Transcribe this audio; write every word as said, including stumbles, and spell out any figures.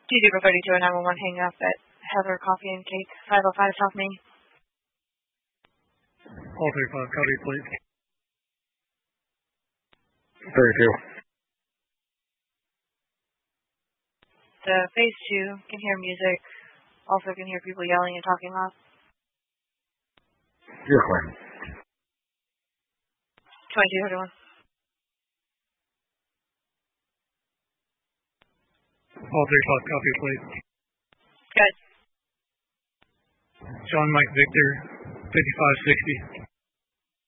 D D for thirty-two and nine one one hang up at Heather Coffee and Cake, five oh five South Main. All thirty-five, copy, please. thirty-two. The phase two can hear music, also can hear people yelling and talking loud. You're clear. twenty-two thirty-one. All thirty-five, copy, please. Good. John Mike Victor, fifty-five sixty.